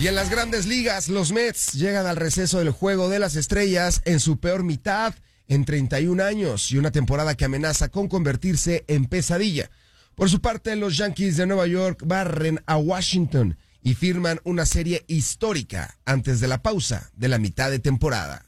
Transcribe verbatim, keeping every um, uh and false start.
Y en las grandes ligas, los Mets llegan al receso del Juego de las Estrellas en su peor mitad en treinta y un años y una temporada que amenaza con convertirse en pesadilla. Por su parte, los Yankees de Nueva York barren a Washington y firman una serie histórica antes de la pausa de la mitad de temporada.